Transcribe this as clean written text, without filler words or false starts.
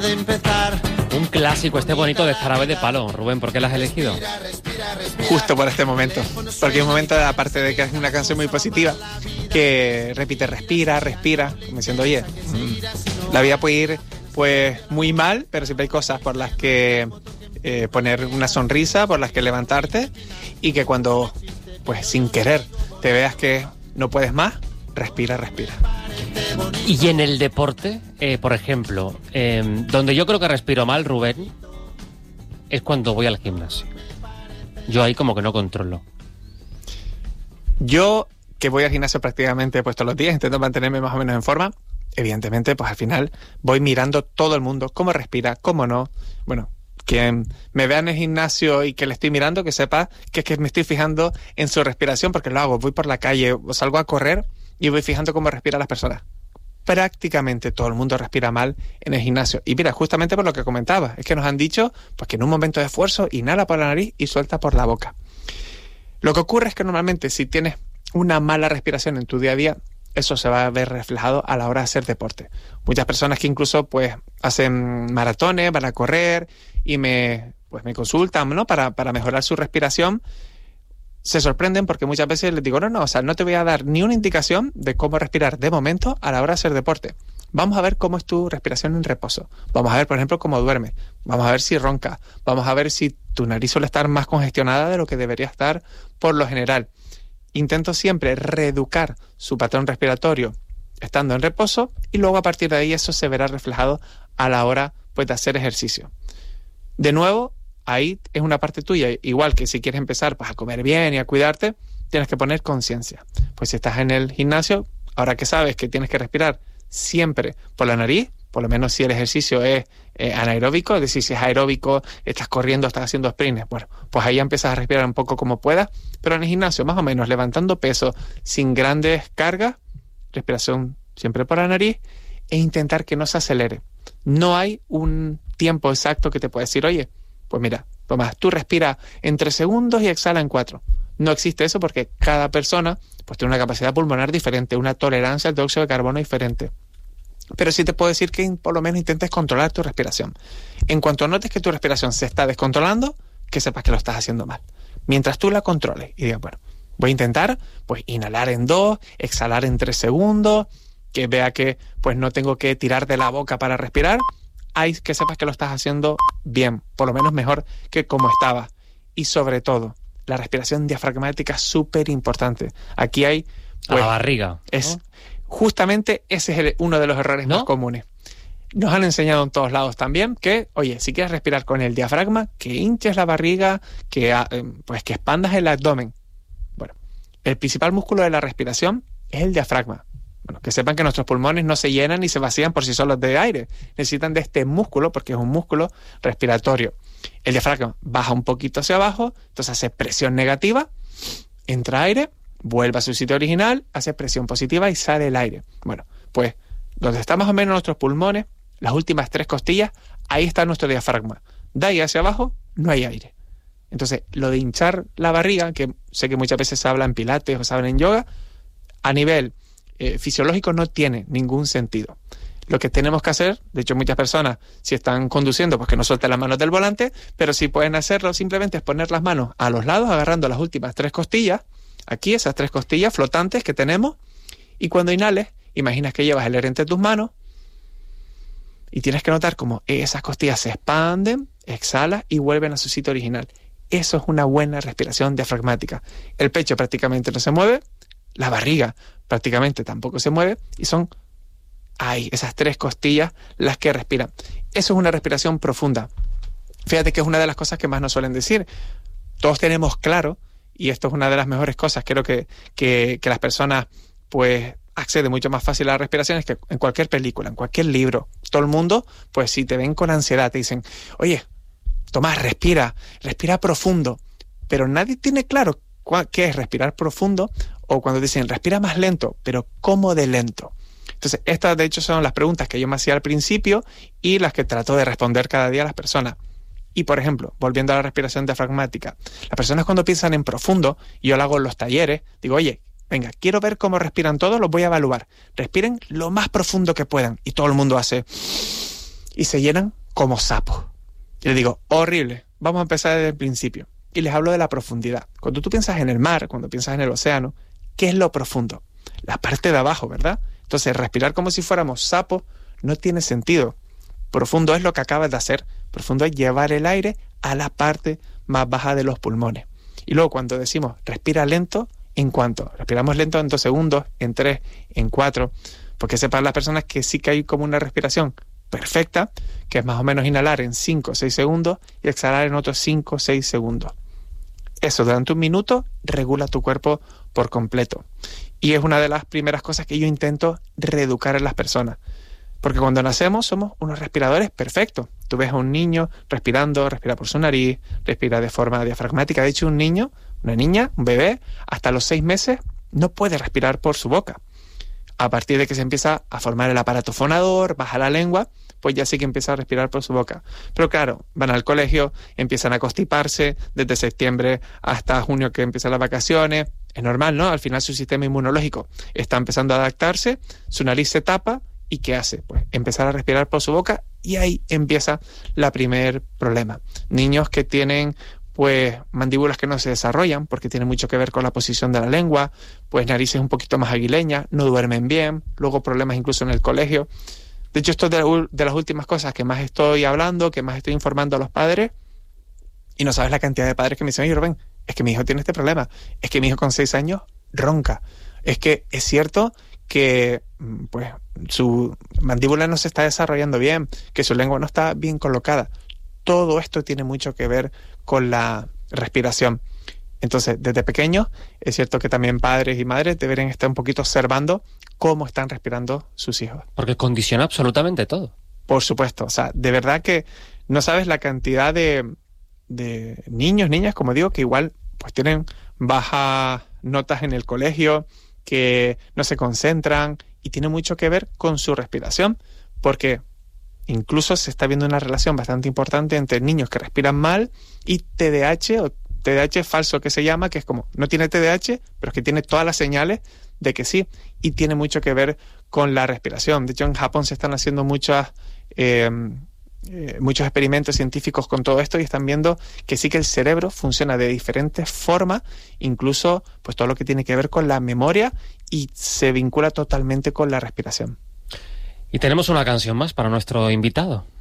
de empezar. Un clásico, este bonito de Jarabe de Palo. Rubén, ¿por qué lo has elegido? Justo por este momento, porque es un momento, aparte de que es una canción muy positiva, que repite respira, como diciendo, oye, la vida puede ir pues muy mal, pero siempre hay cosas por las que poner una sonrisa, por las que levantarte, y que cuando pues sin querer te veas que no puedes más, respira. Y en el deporte, por ejemplo, donde yo creo que respiro mal, Rubén, es cuando voy al gimnasio. Yo ahí como que no controlo. Yo, que voy al gimnasio prácticamente pues todos los días, intento mantenerme más o menos en forma, evidentemente pues al final voy mirando todo el mundo, cómo respira, cómo no. Bueno, quien me vea en el gimnasio y que le estoy mirando, que sepa que es que me estoy fijando en su respiración, porque lo hago, voy por la calle o salgo a correr y voy fijando cómo respiran las personas. Prácticamente todo el mundo respira mal en el gimnasio. Y mira, justamente por lo que comentaba, es que nos han dicho pues, que en un momento de esfuerzo inhala por la nariz y suelta por la boca. Lo que ocurre es que normalmente si tienes una mala respiración en tu día a día, eso se va a ver reflejado a la hora de hacer deporte. Muchas personas que incluso pues hacen maratones, van a correr y me consultan, ¿no? para mejorar su respiración. Se sorprenden porque muchas veces les digo, no, o sea, no te voy a dar ni una indicación de cómo respirar de momento a la hora de hacer deporte. Vamos a ver cómo es tu respiración en reposo. Vamos a ver, por ejemplo, cómo duermes. Vamos a ver si ronca. Vamos a ver si tu nariz suele estar más congestionada de lo que debería estar por lo general. Intento siempre reeducar su patrón respiratorio estando en reposo y luego a partir de ahí eso se verá reflejado a la hora pues, de hacer ejercicio. De nuevo, ahí es una parte tuya, igual que si quieres empezar pues, a comer bien y a cuidarte, tienes que poner conciencia. Pues si estás en el gimnasio, ahora que sabes que tienes que respirar siempre por la nariz, por lo menos si el ejercicio es anaeróbico, es decir, si es aeróbico, estás corriendo, estás haciendo sprints, bueno, pues ahí empiezas a respirar un poco como puedas, pero en el gimnasio más o menos levantando peso sin grandes cargas, respiración siempre por la nariz e intentar que no se acelere. No hay un tiempo exacto que te pueda decir, oye, pues mira, Tomás, tú respira en 3 segundos y exhala en 4. No existe eso porque cada persona pues tiene una capacidad pulmonar diferente, una tolerancia al dióxido de carbono diferente. Pero sí te puedo decir que por lo menos intentes controlar tu respiración. En cuanto notes que tu respiración se está descontrolando, que sepas que lo estás haciendo mal. Mientras tú la controles y digas, bueno, voy a intentar pues inhalar en 2, exhalar en 3 segundos, que vea que pues no tengo que tirar de la boca para respirar, hay que sepas que lo estás haciendo bien, por lo menos mejor que como estaba. Y sobre todo, la respiración diafragmática es súper importante. Aquí hay... Pues, la barriga, ¿no? Justamente ese es uno de los errores más comunes. Nos han enseñado en todos lados también que, oye, si quieres respirar con el diafragma, que hinches la barriga, que expandas el abdomen. Bueno, el principal músculo de la respiración es el diafragma. Bueno, que sepan que nuestros pulmones no se llenan ni se vacían por sí solos de aire. Necesitan de este músculo porque es un músculo respiratorio. El diafragma baja un poquito hacia abajo, entonces hace presión negativa, entra aire, vuelve a su sitio original, hace presión positiva y sale el aire. Bueno, pues donde están más o menos nuestros pulmones, las últimas 3 costillas, ahí está nuestro diafragma. De ahí hacia abajo no hay aire. Entonces, lo de hinchar la barriga, que sé que muchas veces se habla en pilates o se habla en yoga, a nivel fisiológico no tiene ningún sentido. Lo que tenemos que hacer, de hecho muchas personas si están conduciendo pues que no suelten las manos del volante, pero si pueden hacerlo simplemente es poner las manos a los lados agarrando las últimas 3 costillas, aquí esas 3 costillas flotantes que tenemos, y cuando inhales, imaginas que llevas el aire entre tus manos y tienes que notar cómo esas costillas se expanden, exhalas y vuelven a su sitio original. Eso es una buena respiración diafragmática. El pecho prácticamente no se mueve, la barriga prácticamente tampoco se mueve y son esas 3 costillas las que respiran. Eso es una respiración profunda. Fíjate que es una de las cosas que más nos suelen decir. Todos tenemos claro, y esto es una de las mejores cosas, creo que las personas pues acceden mucho más fácil a la respiración, es que en cualquier película, en cualquier libro, todo el mundo, pues si te ven con ansiedad, te dicen, oye, Tomás, respira profundo, pero nadie tiene claro qué es respirar profundo, o cuando dicen, respira más lento, pero ¿cómo de lento? Entonces, estas de hecho son las preguntas que yo me hacía al principio y las que trato de responder cada día a las personas. Y por ejemplo, volviendo a la respiración diafragmática, las personas cuando piensan en profundo, y yo lo hago en los talleres, digo, oye, venga, quiero ver cómo respiran todos, los voy a evaluar. Respiren lo más profundo que puedan. Y todo el mundo hace... y se llenan como sapos. Y les digo, horrible, vamos a empezar desde el principio. Y les hablo de la profundidad. Cuando tú piensas en el mar, cuando piensas en el océano, ¿qué es lo profundo? La parte de abajo, ¿verdad? Entonces, respirar como si fuéramos sapos no tiene sentido. Profundo es lo que acabas de hacer. Profundo es llevar el aire a la parte más baja de los pulmones. Y luego cuando decimos respira lento, ¿en cuánto? Respiramos lento en 2 segundos, en 3, en 4, porque sepan las personas que sí que hay como una respiración perfecta, que es más o menos inhalar en 5 o 6 segundos y exhalar en otros 5 o 6 segundos. Eso durante 1 minuto regula tu cuerpo por completo. Y es una de las primeras cosas que yo intento reeducar en las personas. Porque cuando nacemos somos unos respiradores perfectos. Tú ves a un niño respirando, respira por su nariz, respira de forma diafragmática. De hecho, un niño, una niña, un bebé, hasta los 6 meses no puede respirar por su boca. A partir de que se empieza a formar el aparato fonador, baja la lengua, pues ya sí que empieza a respirar por su boca. Pero claro, van al colegio, empiezan a constiparse desde septiembre hasta junio que empiezan las vacaciones. Es normal, ¿no? Al final su sistema inmunológico está empezando a adaptarse, su nariz se tapa. ¿Y qué hace? Pues empezar a respirar por su boca y ahí empieza la primer problema. Niños que tienen pues mandíbulas que no se desarrollan porque tiene mucho que ver con la posición de la lengua, pues narices un poquito más aguileñas, no duermen bien, luego problemas incluso en el colegio. De hecho, esto es de las últimas cosas que más estoy hablando, que más estoy informando a los padres, y no sabes la cantidad de padres que me dicen, oye, Rubén, es que mi hijo tiene este problema, es que mi hijo con 6 años ronca, es que es cierto que pues su mandíbula no se está desarrollando bien, que su lengua no está bien colocada. Todo esto tiene mucho que ver con la respiración. Entonces, desde pequeños, es cierto que también padres y madres deberían estar un poquito observando cómo están respirando sus hijos. Porque condiciona absolutamente todo. Por supuesto, o sea, de verdad que no sabes la cantidad de niños, niñas, como digo, que igual pues tienen bajas notas en el colegio, que no se concentran, y tiene mucho que ver con su respiración, porque incluso se está viendo una relación bastante importante entre niños que respiran mal y TDAH, o TDAH falso que se llama, que es como, no tiene TDAH, pero es que tiene todas las señales de que sí, y tiene mucho que ver con la respiración. De hecho, en Japón se están haciendo muchos experimentos científicos con todo esto y están viendo que sí que el cerebro funciona de diferentes formas, incluso pues todo lo que tiene que ver con la memoria, y se vincula totalmente con la respiración. Y tenemos una canción más para nuestro invitado.